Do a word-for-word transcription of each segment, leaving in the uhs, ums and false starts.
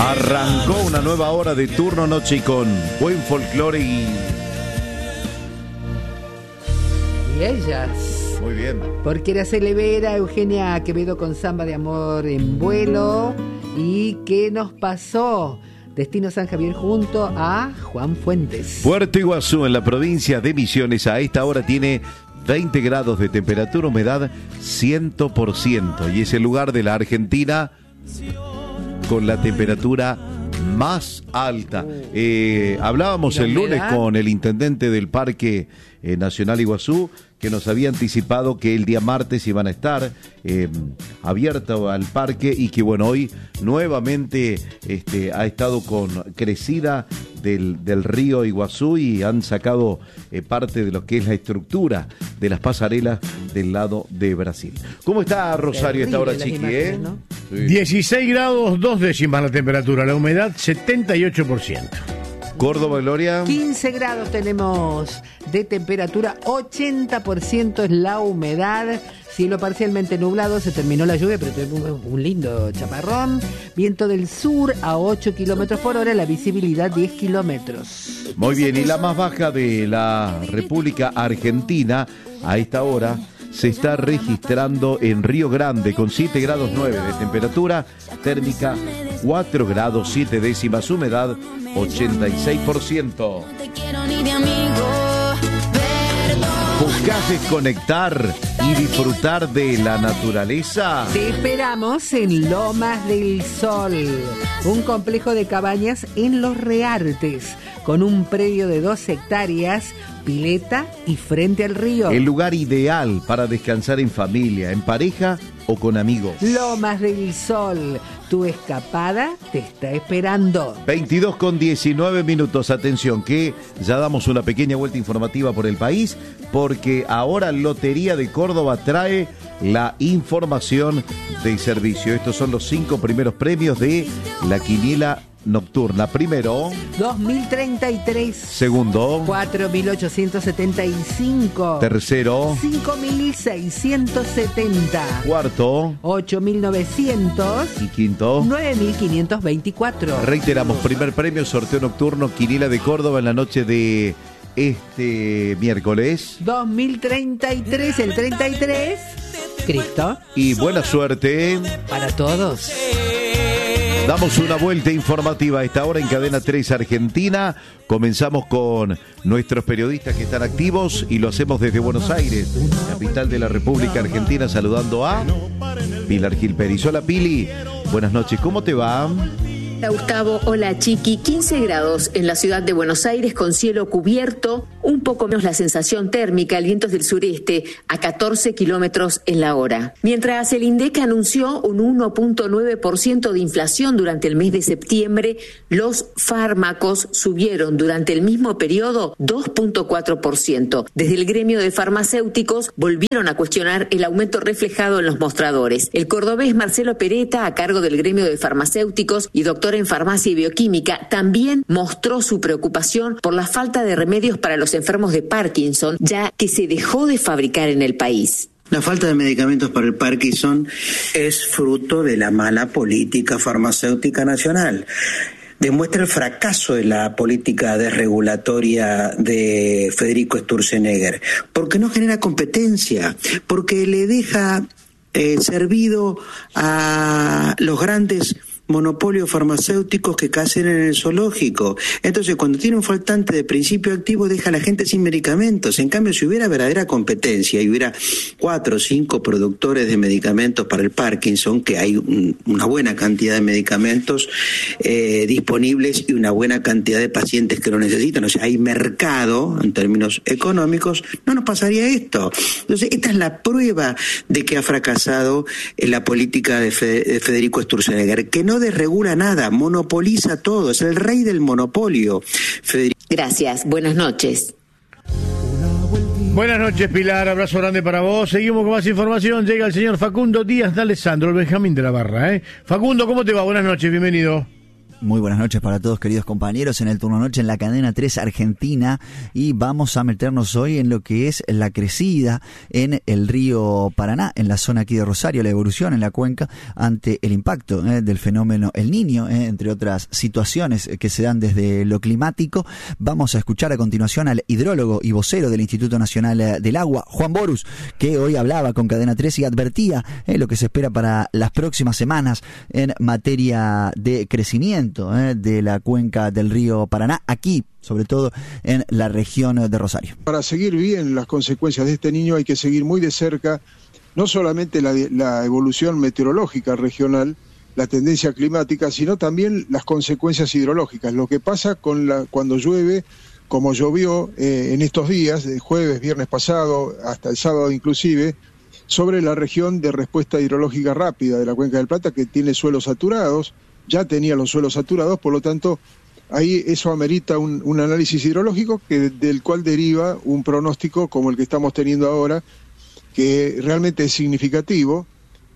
Arrancó una nueva hora de turno noche con buen folclore y... Y ellas. Muy bien. Porque era Celevera, Eugenia Quevedo con Samba de Amor en Vuelo. ¿Y qué nos pasó? Destino San Javier junto a Juan Fuentes. Puerto Iguazú, en la provincia de Misiones, a esta hora tiene veinte grados de temperatura, humedad cien por ciento. Y es el lugar de la Argentina con la temperatura más alta. Eh, hablábamos el lunes con el intendente del Parque eh, Nacional Iguazú, que nos había anticipado que el día martes iban a estar eh, abierto al parque y que bueno, hoy nuevamente este, ha estado con crecida del, del río Iguazú y han sacado eh, parte de lo que es la estructura de las pasarelas del lado de Brasil. ¿Cómo está Rosario a esta hora, Chiqui? ¿eh? ¿no? Sí. dieciséis grados, dos décimas la temperatura, la humedad setenta y ocho por ciento. Córdoba, Gloria. quince grados tenemos de temperatura, ochenta por ciento es la humedad, cielo parcialmente nublado, se terminó la lluvia, pero tuvimos un lindo chaparrón, viento del sur a ocho kilómetros por hora, la visibilidad diez kilómetros. Muy bien, y la más baja de la República Argentina a esta hora se está registrando en Río Grande con siete grados nueve de temperatura, térmica cuatro grados siete décimas, humedad ochenta y seis por ciento. ¿Buscás desconectar y disfrutar de la naturaleza? Te esperamos en Lomas del Sol, un complejo de cabañas en Los Reartes, con un predio de dos hectáreas, pileta y frente al río. El lugar ideal para descansar en familia, en pareja o con amigos. Lomas del Sol, tu escapada te está esperando. veintidós con diecinueve minutos, atención que ya damos una pequeña vuelta informativa por el país, porque ahora Lotería de Córdoba trae la información de servicio. Estos son los cinco primeros premios de la quiniela nocturna. Primero, dos mil treinta y tres. Segundo, cuatro mil ochocientos setenta y cinco. Tercero, cinco mil seiscientos setenta. Cuarto, ocho mil novecientos. Y quinto, nueve mil quinientos veinticuatro. Reiteramos, primer premio, sorteo nocturno, quiniela de Córdoba en la noche de este miércoles. dos mil treinta y tres, el treinta y tres. Cristo. Y buena suerte para todos. Damos una vuelta informativa a esta hora en Cadena tres Argentina. Comenzamos con nuestros periodistas que están activos y lo hacemos desde Buenos Aires, capital de la República Argentina, saludando a Pilar Gil Pérez. Hola Pili, buenas noches, ¿cómo te va? Hola Gustavo, hola Chiqui, quince grados en la ciudad de Buenos Aires con cielo cubierto, un poco menos la sensación térmica, el viento es del sureste a catorce kilómetros en la hora. Mientras el INDEC anunció un uno punto nueve por ciento de inflación durante el mes de septiembre, los fármacos subieron durante el mismo periodo dos punto cuatro por ciento. Desde el gremio de farmacéuticos volvieron a cuestionar el aumento reflejado en los mostradores. El cordobés Marcelo Pereta, a cargo del gremio de farmacéuticos y doctor en farmacia y bioquímica, también mostró su preocupación por la falta de remedios para los enfermos de Parkinson, ya que se dejó de fabricar en el país. La falta de medicamentos para el Parkinson es fruto de la mala política farmacéutica nacional. Demuestra el fracaso de la política desregulatoria de Federico Sturzenegger, porque no genera competencia, porque le deja eh, servido a los grandes monopolios farmacéuticos que casen en el zoológico. Entonces, cuando tiene un faltante de principio activo, deja a la gente sin medicamentos. En cambio, si hubiera verdadera competencia y hubiera cuatro o cinco productores de medicamentos para el Parkinson, que hay un, una buena cantidad de medicamentos eh, disponibles y una buena cantidad de pacientes que lo necesitan, o sea, hay mercado en términos económicos, no nos pasaría esto. Entonces, esta es la prueba de que ha fracasado en la política de, Fe, de Federico Sturzenegger, que no desregula nada, monopoliza todo, es el rey del monopolio. Federico. Gracias, buenas noches. Buenas noches, Pilar, abrazo grande para vos. Seguimos con más información, llega el señor Facundo Díaz de Alessandro, el Benjamín de la Barra. ¿eh? Facundo, ¿cómo te va? Buenas noches, bienvenido. Muy buenas noches para todos, queridos compañeros, en el turno noche en la cadena tres Argentina, y vamos a meternos hoy en lo que es la crecida en el río Paraná, en la zona aquí de Rosario, la evolución en la cuenca ante el impacto eh, del fenómeno El Niño, eh, entre otras situaciones que se dan desde lo climático. Vamos a escuchar a continuación al hidrólogo y vocero del Instituto Nacional del Agua, Juan Borus, que hoy hablaba con Cadena tres y advertía eh, lo que se espera para las próximas semanas en materia de crecimiento de la cuenca del río Paraná, aquí, sobre todo en la región de Rosario. Para seguir bien las consecuencias de este niño hay que seguir muy de cerca no solamente la, la evolución meteorológica regional, la tendencia climática, sino también las consecuencias hidrológicas. Lo que pasa con la, cuando llueve, como llovió eh, en estos días, de jueves, viernes pasado, hasta el sábado inclusive, sobre la región de respuesta hidrológica rápida de la Cuenca del Plata, que tiene suelos saturados, ya tenía los suelos saturados, por lo tanto, ahí eso amerita un, un análisis hidrológico que, del cual deriva un pronóstico como el que estamos teniendo ahora, que realmente es significativo,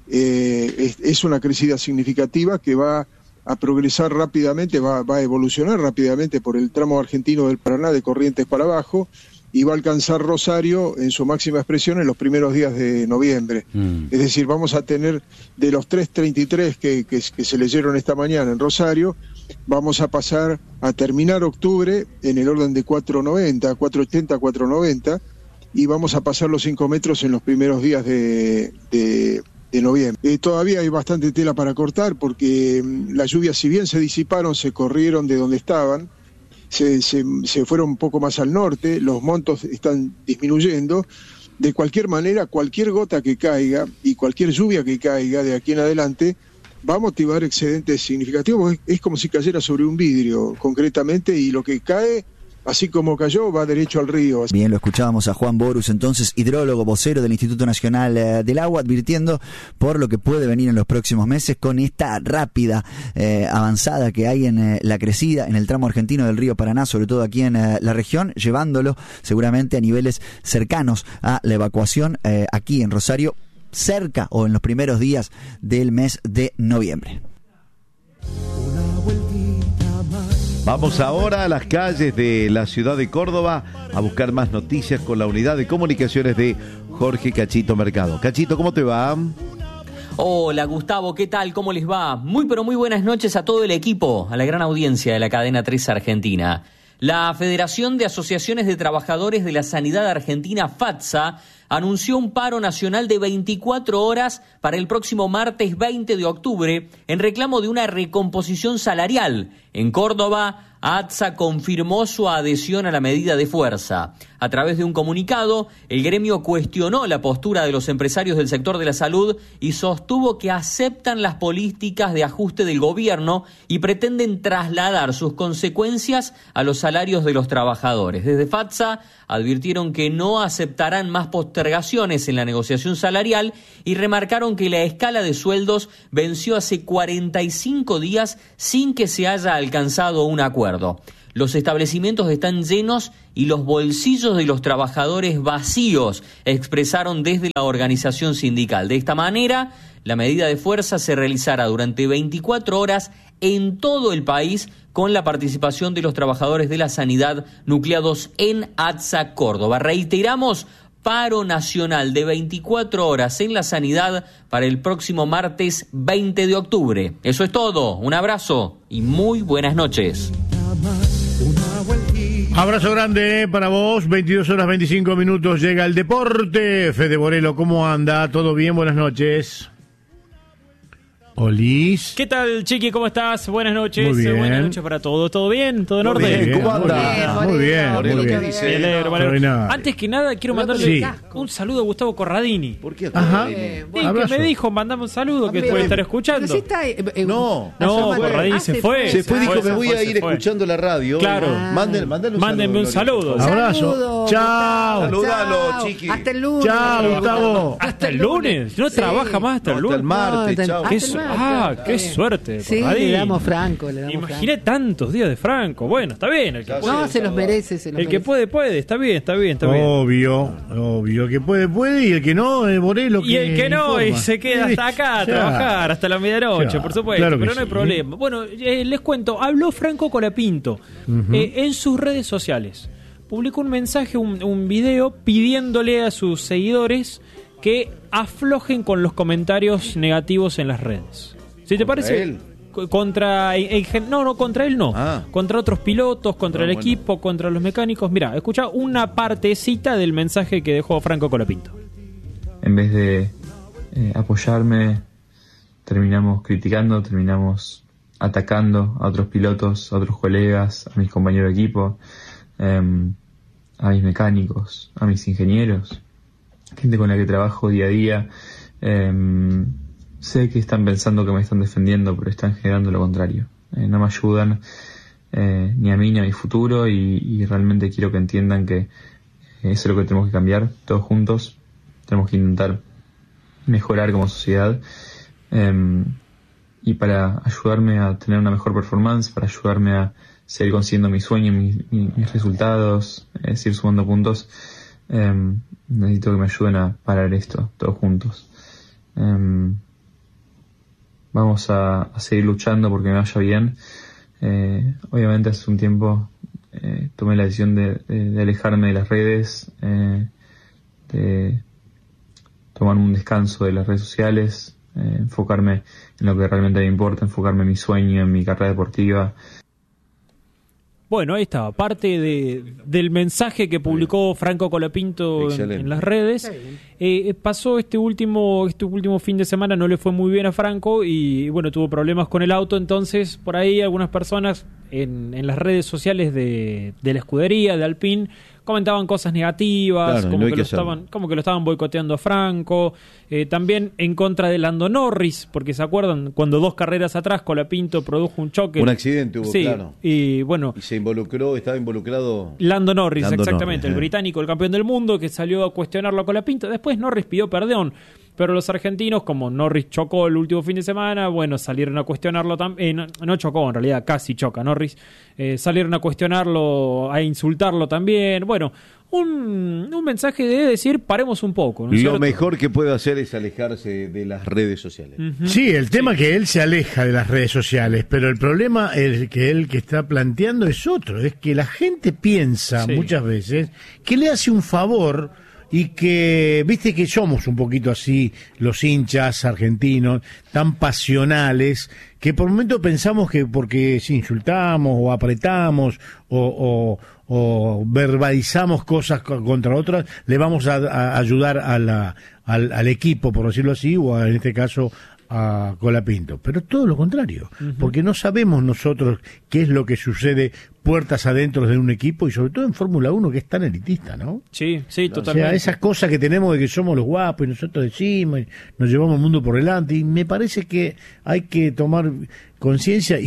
eh, es, es una crecida significativa que va a progresar rápidamente, va, va a evolucionar rápidamente por el tramo argentino del Paraná de Corrientes para abajo, y va a alcanzar Rosario en su máxima expresión en los primeros días de noviembre. Mm. Es decir, vamos a tener de los tres treinta y tres que, que, que se leyeron esta mañana en Rosario, vamos a pasar a terminar octubre en el orden de cuatro noventa, cuatro ochenta, cuatro noventa, y vamos a pasar los cinco metros en los primeros días de, de, de noviembre. Eh, todavía hay bastante tela para cortar porque mm, las lluvias, si bien se disiparon, se corrieron de donde estaban, Se, se, se fueron un poco más al norte, los montos están disminuyendo. De cualquier manera, cualquier gota que caiga y cualquier lluvia que caiga de aquí en adelante va a motivar excedentes significativos. Es, es como si cayera sobre un vidrio, concretamente, y lo que cae, así como cayó, va derecho al río. Bien, lo escuchábamos a Juan Borus, entonces hidrólogo, vocero del Instituto Nacional eh, del Agua, advirtiendo por lo que puede venir en los próximos meses con esta rápida eh, avanzada que hay en eh, la crecida en el tramo argentino del río Paraná, sobre todo aquí en eh, la región, llevándolo seguramente a niveles cercanos a la evacuación eh, aquí en Rosario, cerca o en los primeros días del mes de noviembre. Vamos ahora a las calles de la ciudad de Córdoba a buscar más noticias con la unidad de comunicaciones de Jorge Cachito Mercado. Cachito, ¿cómo te va? Hola Gustavo, ¿qué tal? ¿Cómo les va? Muy pero muy buenas noches a todo el equipo, a la gran audiencia de la cadena tres Argentina. La Federación de Asociaciones de Trabajadores de la Sanidad Argentina, FATSA, anunció un paro nacional de veinticuatro horas para el próximo martes veinte de octubre en reclamo de una recomposición salarial. En Córdoba, ATSA confirmó su adhesión a la medida de fuerza. A través de un comunicado, el gremio cuestionó la postura de los empresarios del sector de la salud y sostuvo que aceptan las políticas de ajuste del gobierno y pretenden trasladar sus consecuencias a los salarios de los trabajadores. Desde FATSA advirtieron que no aceptarán más postergaciones en la negociación salarial y remarcaron que la escala de sueldos venció hace cuarenta y cinco días sin que se haya alcanzado un acuerdo. Los establecimientos están llenos y los bolsillos de los trabajadores vacíos, expresaron desde la organización sindical. De esta manera, la medida de fuerza se realizará durante veinticuatro horas en todo el país con la participación de los trabajadores de la sanidad nucleados en ATSA Córdoba. Reiteramos, paro nacional de veinticuatro horas en la sanidad para el próximo martes veinte de octubre. Eso es todo, un abrazo y muy buenas noches. Abrazo grande para vos, veintidós horas veinticinco minutos, llega el deporte. Fede Borelo, ¿cómo anda? ¿Todo bien? Buenas noches. Olis. ¿Qué tal, Chiqui? ¿Cómo estás? Buenas noches. Muy bien. Buenas noches para todos. ¿Todo bien? ¿Todo en orden? Bien, ¿cómo anda? Muy bien, muy bien. Muy bien. Me alegro, me alegro. Antes que nada, quiero mandarle Sí. un saludo a Gustavo Corradini. ¿Por qué? Ajá. Sí, Abrazo. que me dijo, mandame un saludo, que Pero- puede estar escuchando. pero sí está, eh, eh, No. No, Ah, Corradini se fue. Se fue, dijo, se me voy fue, a se ir fue. escuchando la radio. Claro. Ah. Manden, mándale un Mándenme un saludo. saludo. Abrazo. Saludos, Chao. Saludalo, Chao. chiqui. Hasta el lunes. Chao, Gustavo. ¿Hasta el lunes? ¿No Sí. trabaja más hasta el No, hasta lunes? el martes, No, chao. hasta Qué el su- martes. Ah, está qué bien. suerte. Sí, Corradini. le damos Franco, le damos Imaginé tantos días de Franco. Bueno, está bien. El que Franco. puede, No, se los merece, se los el que merece. puede, puede. Está bien, está bien, está bien. Obvio, obvio. Que puede, puede. Y el que no, es Borelo. Y el que no, y se queda hasta acá a Ya. trabajar, hasta la medianoche, Ya, por supuesto, claro que pero no hay sí. problema. Bueno, eh, les cuento, habló Franco Colapinto Ujú. eh, en sus redes sociales. Publicó un mensaje, un, un video, pidiéndole a sus seguidores que aflojen con los comentarios negativos en las redes. Si te parece... él? Co- Contra... en- en gen- no, no, contra él no. Ah. Contra otros pilotos, contra Ah, el bueno. equipo, contra los mecánicos. Mira, escucha una partecita del mensaje que dejó Franco Colapinto. En vez de eh, apoyarme, terminamos criticando, terminamos atacando a otros pilotos, a otros colegas, a mis compañeros de equipo, eh, a mis mecánicos, a mis ingenieros, gente con la que trabajo día a día. Eh, sé que están pensando que me están defendiendo, pero están generando lo contrario. Eh, no me ayudan eh, ni a mí ni a mi futuro y, y realmente quiero que entiendan que eso es lo que tenemos que cambiar todos juntos. Tenemos que intentar mejorar como sociedad eh, y para ayudarme a tener una mejor performance, para ayudarme a seguir consiguiendo mis sueños, mis, mis, mis resultados, eh, seguir sumando puntos, eh, necesito que me ayuden a parar esto todos juntos. Eh, vamos a, a seguir luchando porque me vaya bien. Eh, obviamente hace un tiempo eh, tomé la decisión de, de, de alejarme de las redes, eh, de tomar un descanso de las redes sociales, eh, enfocarme en lo que realmente me importa, enfocarme en mi sueño, en mi carrera deportiva. Bueno, ahí estaba, parte de, del mensaje que publicó Franco Colapinto en, en las redes. Eh, pasó este último este último fin de semana, no le fue muy bien a Franco y bueno, tuvo problemas con el auto, entonces por ahí algunas personas en, en las redes sociales de, de la escudería, de Alpine, comentaban cosas negativas, Claro, como, no hay que que lo hacerlo. estaban, como que lo estaban boicoteando a Franco, eh, también en contra de Lando Norris, porque se acuerdan, cuando dos carreras atrás Colapinto produjo un choque. Un accidente hubo, sí, claro. Y bueno, Y se involucró, estaba involucrado... Lando Norris, Lando exactamente, Norris, el eh. británico, el campeón del mundo, que salió a cuestionarlo a Colapinto. Después Norris pidió perdón, pero los argentinos, como Norris chocó el último fin de semana, bueno, salieron a cuestionarlo también. Eh, no, no chocó, en realidad casi choca Norris. Eh, salieron a cuestionarlo, a insultarlo también. Bueno, un, un mensaje de decir, paremos un poco, ¿no es Lo cierto? mejor que puede hacer es alejarse de las redes sociales. Ujú. Sí, el tema es que él se aleja de las redes sociales, pero el problema el que él que está planteando es otro, es que la gente piensa Sí. muchas veces que le hace un favor y que, viste que somos un poquito así, los hinchas argentinos, tan pasionales, que por momentos pensamos que porque si insultamos o apretamos o, o, o verbalizamos cosas co- contra otras, le vamos a, a ayudar a la, al, al equipo, por decirlo así, o a- en este caso a Colapinto, pero todo lo contrario, porque no sabemos nosotros qué es lo que sucede puertas adentro de un equipo y sobre todo en Fórmula uno que es tan elitista, ¿no? Sí, sí, O totalmente. sea, esas cosas que tenemos de que somos los guapos y nosotros decimos y nos llevamos el mundo por delante y me parece que hay que tomar conciencia y,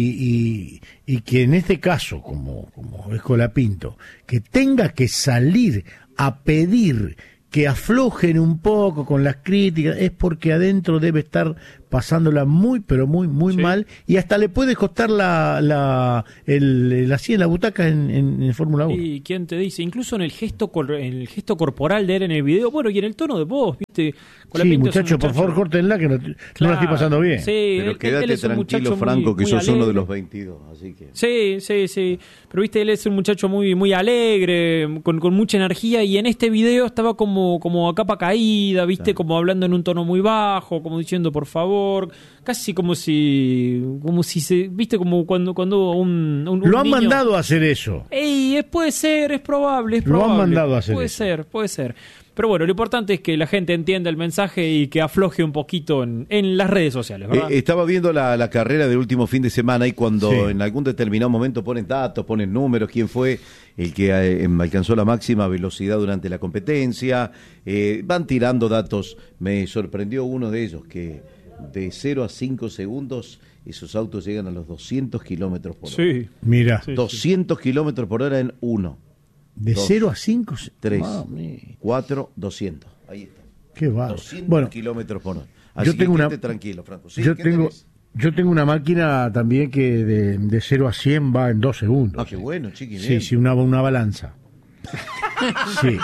y, y que en este caso, como, como es Colapinto, que tenga que salir a pedir que aflojen un poco con las críticas, es porque adentro debe estar pasándola muy, pero muy, muy Sí. mal, y hasta le puede costar la, la, el, el así en la butaca en, en, en Fórmula uno. Y quién te dice, incluso en el gesto cor- en el gesto corporal de él en el video, bueno, y en el tono de voz, ¿viste? Sí, Colapinto es un muchachos, por muchacho- favor, córtenla, que no, no Claro, la estoy pasando bien. Sí, Pero él- él quédate es un muchacho tranquilo, muy- Franco, que muy sos uno de alegre. los veintidós, así que... Sí, sí, sí. Pero viste, él es un muchacho muy, muy alegre, con, con mucha energía, y en este video estaba como, como a capa caída, viste, Claro. como hablando en un tono muy bajo, como diciendo por favor, casi como si, como si se, viste, como cuando, cuando un, un, un Lo han niño- mandado a hacer eso. Ey, es- puede ser, es probable, es Lo han probable. mandado a hacer Puede eso. ser, puede ser. Pero bueno, lo importante es que la gente entienda el mensaje y que afloje un poquito en, en las redes sociales, ¿verdad? Eh, estaba viendo la, la carrera del último fin de semana y cuando Sí. en algún determinado momento ponen datos, ponen números, quién fue el que eh, alcanzó la máxima velocidad durante la competencia, eh, van tirando datos. Me sorprendió uno de ellos, que de cero a cinco segundos esos autos llegan a los doscientos kilómetros por hora. Sí. Mira, Sí. doscientos kilómetros por hora en uno, de dos, cero a cinco. tres, Mami, cuatro, doscientos. Ahí está. qué bárbaro. doscientos Bueno, kilómetros por hora. Así yo tengo que una, tranquilo, Franco. ¿Sí? Yo tengo... tenés? Yo tengo una máquina también que de, de cero a cien va en dos segundos. Ah, qué bueno, chiqui. Sí, sí, una, una balanza. Sí.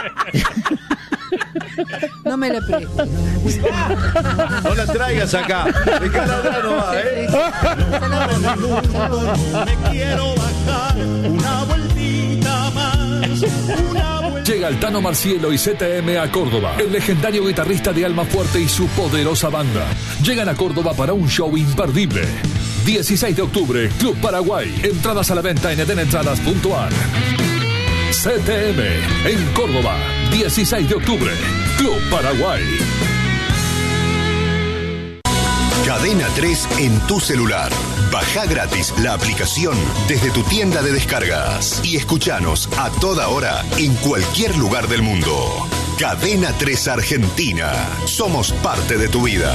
No me la prestes. No la traigas acá. Dejala atrás nomás, ¿eh? Me quiero bajar una vueltita más. Una vueltita. Llega el Tano Marcielo y Z M a Córdoba. El legendario guitarrista de Alma Fuerte y su poderosa banda llegan a Córdoba para un show imperdible. dieciséis de octubre, Club Paraguay. Entradas a la venta en edenentradas punto a r. Z M en Córdoba, dieciséis de octubre, Club Paraguay. Cadena tres en tu celular. Baja gratis la aplicación desde tu tienda de descargas y escuchanos a toda hora en cualquier lugar del mundo. Cadena tres Argentina. Somos parte de tu vida.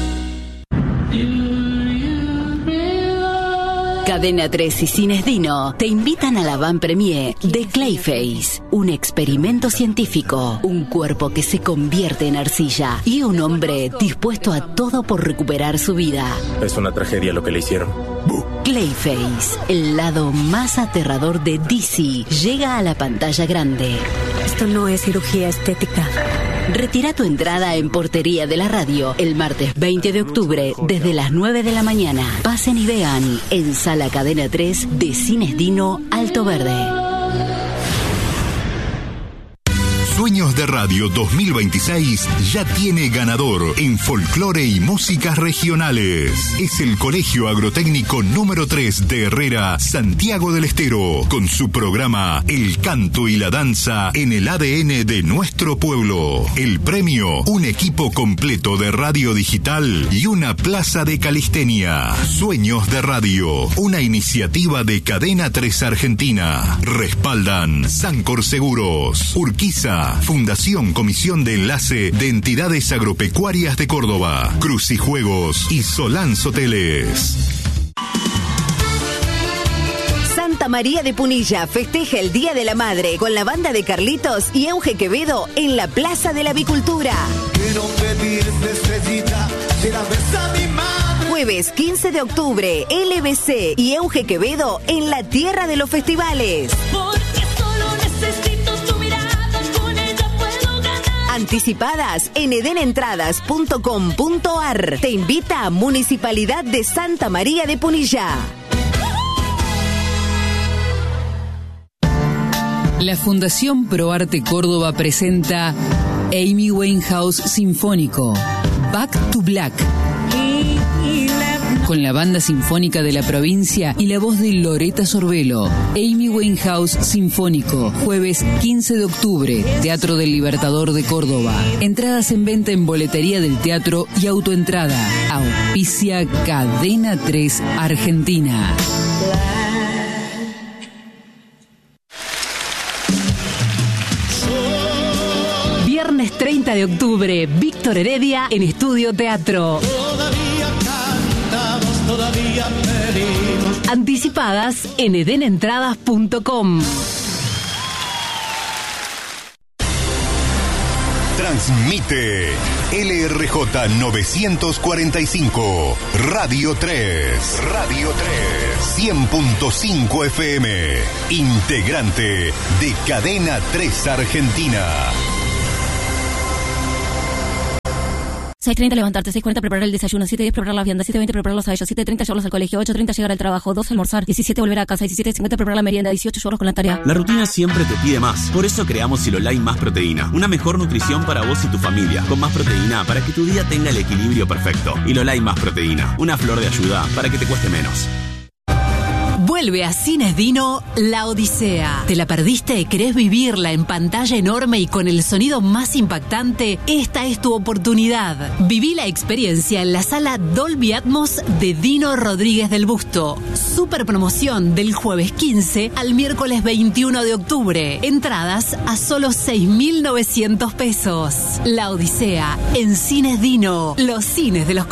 Cadena tres y Cines Dino te invitan a la Van Premier de Clayface, un experimento científico, un cuerpo que se convierte en arcilla y un hombre dispuesto a todo por recuperar su vida. Es una tragedia lo que le hicieron. Clayface, el lado más aterrador de D C, llega a la pantalla grande. Esto no es cirugía estética. Retira tu entrada en Portería de la Radio el martes veinte de octubre desde las nueve de la mañana. Pasen y vean en Sala Cadena tres de Cines Dino Alto Verde. Sueños de Radio dos mil veintiséis ya tiene ganador en folclore y músicas regionales. Es el Colegio Agrotécnico número tres de Herrera, Santiago del Estero, con su programa El Canto y la Danza en el A D N de nuestro pueblo. El premio, un equipo completo de radio digital y una plaza de calistenia. Sueños de Radio, una iniciativa de Cadena tres Argentina. Respaldan Sancor Seguros, Urquiza, Fundación Comisión de Enlace de Entidades Agropecuarias de Córdoba, Crucijuegos y Solans Hoteles. Santa María de Punilla festeja el Día de la Madre con la banda de Carlitos y Euge Quevedo en la Plaza de la Avicultura. Jueves quince de octubre, L B C y Euge Quevedo en la Tierra de los Festivales. Porque solo necesito tu mirada, con ella puedo ganar. Anticipadas en edenentradas punto com punto a r. Te invita a Municipalidad de Santa María de Punilla. La Fundación ProArte Córdoba presenta Amy Winehouse Sinfónico, Back to Black, con la banda sinfónica de la provincia y la voz de Loreta Sorbelo. Amy Winehouse Sinfónico, jueves quince de octubre, Teatro del Libertador de Córdoba. Entradas en venta en boletería del teatro y autoentrada. Auspicia Cadena tres Argentina. Viernes treinta de octubre, Víctor Heredia en Estudio Teatro. Todavía cantamos, todavía pedimos. Anticipadas en edenentradas punto com. Transmite L R J novecientos cuarenta y cinco, Radio tres. Radio tres. cien punto cinco F M. Integrante de Cadena tres Argentina. seis treinta levantarte, seis cuarenta preparar el desayuno, siete diez preparar la vianda, siete veinte prepararlos a ellos, siete treinta llevarlos al colegio, ocho treinta llegar al trabajo, doce almorzar, diecisiete volver a casa, diecisiete cincuenta preparar la merienda, dieciocho llevarlos con la tarea. La rutina siempre te pide más. Por eso creamos Silolai Más Proteína. Una mejor nutrición para vos y tu familia. Con más proteína para que tu día tenga el equilibrio perfecto. Silolai Más Proteína. Una flor de ayuda para que te cueste menos. Vuelve a Cines Dino La Odisea. ¿Te la perdiste? ¿Querés vivirla en pantalla enorme y con el sonido más impactante? Esta es tu oportunidad. Viví la experiencia en la sala Dolby Atmos de Dino Rodríguez del Busto. Super promoción del jueves quince al miércoles veintiuno de octubre. Entradas a solo seis mil novecientos pesos. La Odisea en Cines Dino. Los cines de los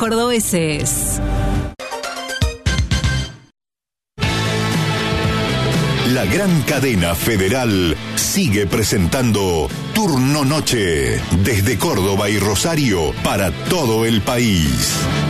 cordobeses. la gran cadena federal sigue presentando Turno Noche, desde Córdoba y Rosario para todo el país.